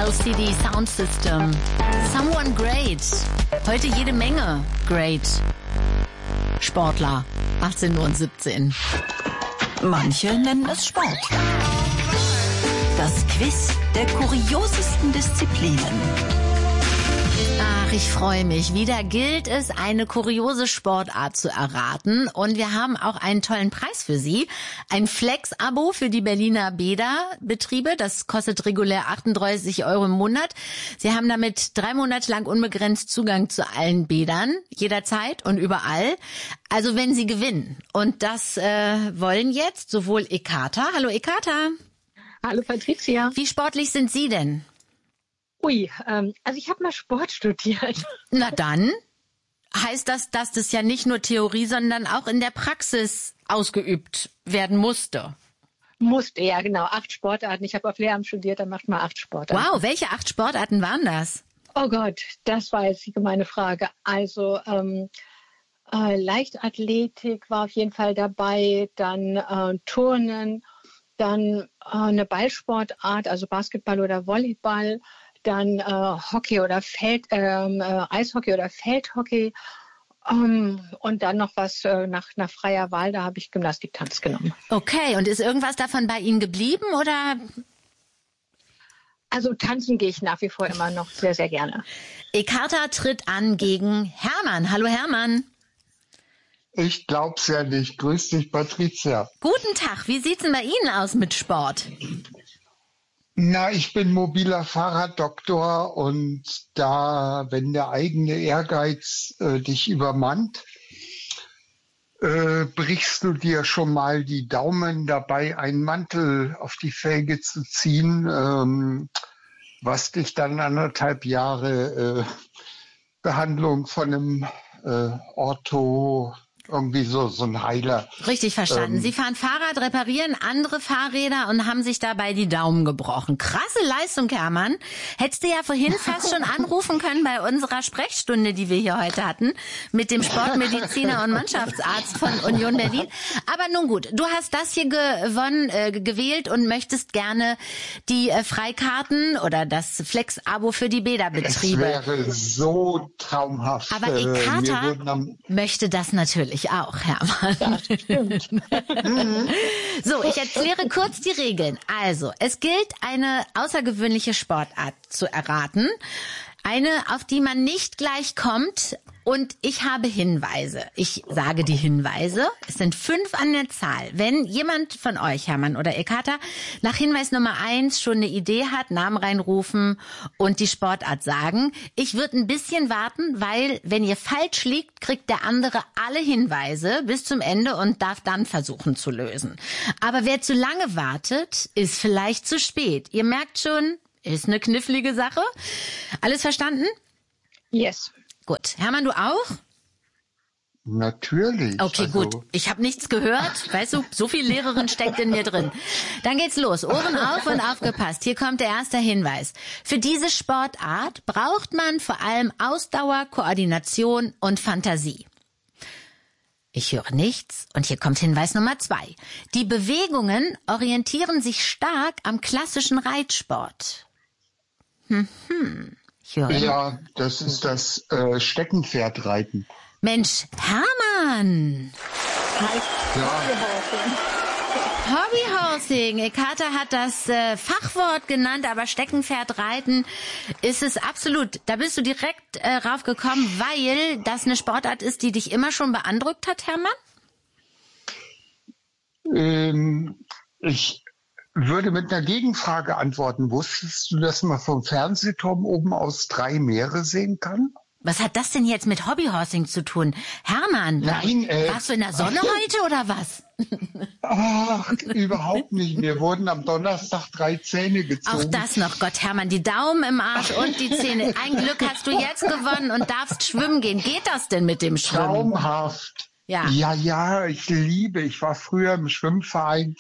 LCD Sound System. Someone great. Heute jede Menge great. Sportler. 18:17 Uhr. Manche nennen es Sport. Das Quiz der kuriosesten Disziplinen. Ach, ich freue mich. Wieder gilt es, eine kuriose Sportart zu erraten. Und wir haben auch einen tollen Preis für Sie. Ein Flex-Abo für die Berliner Bäderbetriebe. Das kostet regulär 38 € im Monat. Sie haben damit 3 Monate lang unbegrenzt Zugang zu allen Bädern. Jederzeit und überall. Also wenn Sie gewinnen. Und das wollen jetzt sowohl Ekata. Hallo Ekata. Hallo Patricia. Wie sportlich sind Sie denn? Ui, also ich habe mal Sport studiert. Na dann heißt das, dass das ja nicht nur Theorie, sondern auch in der Praxis ausgeübt werden musste. Musste, ja genau. 8 Sportarten. Ich habe auf Lehramt studiert, da macht man 8 Sportarten. Wow, welche 8 Sportarten waren das? Oh Gott, das war jetzt die gemeine Frage. Also Leichtathletik war auf jeden Fall dabei, dann Turnen, dann eine Ballsportart, also Basketball oder Volleyball, dann Hockey oder Eishockey oder Feldhockey und dann noch was nach freier Wahl, da habe ich Gymnastik-Tanz genommen. Okay, und ist irgendwas davon bei Ihnen geblieben oder? Also tanzen gehe ich nach wie vor immer noch sehr, sehr gerne. Ekata tritt an gegen Hermann. Hallo Hermann. Ich glaub's ja nicht. Grüß dich, Patricia. Guten Tag. Wie sieht's denn bei Ihnen aus mit Sport? Na, ich bin mobiler Fahrraddoktor und da, wenn der eigene Ehrgeiz dich übermannt, brichst du dir schon mal die Daumen dabei, einen Mantel auf die Felge zu ziehen, was dich dann 1,5 Jahre Behandlung von einem Ortho, irgendwie so ein Heiler. Richtig verstanden. Sie fahren Fahrrad, reparieren andere Fahrräder und haben sich dabei die Daumen gebrochen. Krasse Leistung, Hermann. Hättest du ja vorhin fast schon anrufen können bei unserer Sprechstunde, die wir hier heute hatten, mit dem Sportmediziner und Mannschaftsarzt von Union Berlin. Aber nun gut, du hast das hier gewählt und möchtest gerne die Freikarten oder das Flex-Abo für die Bäderbetriebe. Es wäre so traumhaft. Aber Ekata möchte das natürlich auch, Hermann. Ja, stimmt. So, ich erkläre kurz die Regeln. Also, es gilt, eine außergewöhnliche Sportart zu erraten. Eine, auf die man nicht gleich kommt. Und ich habe Hinweise. Ich sage die Hinweise. Es sind 5 an der Zahl. Wenn jemand von euch, Hermann oder Ekata, nach Hinweis Nummer 1 schon eine Idee hat, Namen reinrufen und die Sportart sagen. Ich würde ein bisschen warten, weil wenn ihr falsch liegt, kriegt der andere alle Hinweise bis zum Ende und darf dann versuchen zu lösen. Aber wer zu lange wartet, ist vielleicht zu spät. Ihr merkt schon, ist eine knifflige Sache. Alles verstanden? Yes. Gut. Hermann, du auch? Natürlich. Okay, gut. Ich habe nichts gehört. Weißt du, so viel Lehrerin steckt in mir drin. Dann geht's los. Ohren auf und aufgepasst. Hier kommt der erste Hinweis. Für diese Sportart braucht man vor allem Ausdauer, Koordination und Fantasie. Ich höre nichts. Und hier kommt Hinweis Nummer 2. Die Bewegungen orientieren sich stark am klassischen Reitsport. Ich höre Ja, das ist das Steckenpferdreiten. Mensch, Hermann! Hobbyhorsing. Ekata hat das Fachwort genannt, aber Steckenpferdreiten ist es absolut. Da bist du direkt raufgekommen, weil das eine Sportart ist, die dich immer schon beeindruckt hat, Hermann? Ich würde mit einer Gegenfrage antworten. Wusstest du, dass man vom Fernsehturm oben aus 3 Meere sehen kann? Was hat das denn jetzt mit Hobbyhorsing zu tun? Hermann, Nein, warst du in der Sonne heute oder was? Ach, überhaupt nicht. Mir wurden am Donnerstag 3 Zähne gezogen. Auch das noch, Gott, Hermann, die Daumen im Arsch und die Zähne. Ein Glück hast du jetzt gewonnen und darfst schwimmen gehen. Geht das denn mit dem Schwimmen? Traumhaft. Ja. Ja, ich liebe. Ich war früher im Schwimmverein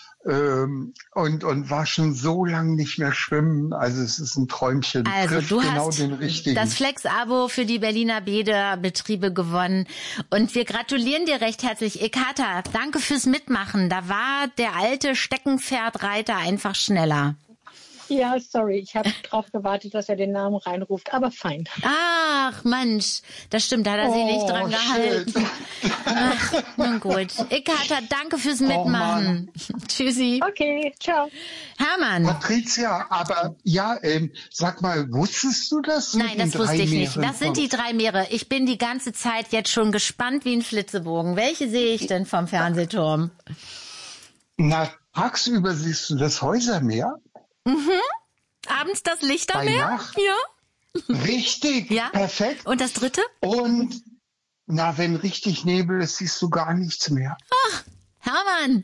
und war schon so lange nicht mehr schwimmen. Also es ist ein Träumchen. Also Trifft du genau hast den richtigen. das Flex-Abo für die Berliner Bäderbetriebe gewonnen und wir gratulieren dir recht herzlich. Ekata, danke fürs Mitmachen. Da war der alte Steckenpferdreiter einfach schneller. Ja, sorry, ich habe drauf gewartet, dass er den Namen reinruft, aber fein. Ach, Mensch, das stimmt, da hat er sich nicht dran gehalten. Ach, nun gut. Icke-Kater, danke fürs Mitmachen. Tschüssi. Okay, ciao. Hermann. Patricia, aber ja, sag mal, wusstest du das? Nein, das wusste ich nicht. Das sind die 3 Meere. Ich bin die ganze Zeit jetzt schon gespannt wie ein Flitzebogen. Welche sehe ich denn vom Fernsehturm? Na, tagsüber siehst du das Häusermeer. Abends das Lichtermeer? Bei Nacht? Ja. Richtig, Ja. perfekt. Und das 3.? Und na, wenn richtig Nebel ist, siehst du gar nichts mehr. Hermann,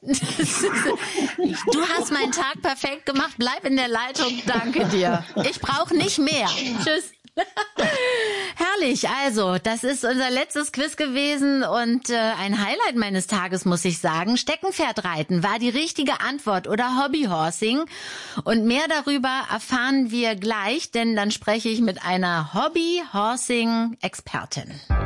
du hast meinen Tag perfekt gemacht. Bleib in der Leitung. Danke dir. Ich brauche nicht mehr. Tschüss. Herrlich, also das ist unser letztes Quiz gewesen und ein Highlight meines Tages, muss ich sagen. Steckenpferdreiten war die richtige Antwort oder Hobbyhorsing. Und mehr darüber erfahren wir gleich, denn dann spreche ich mit einer Hobbyhorsing-Expertin.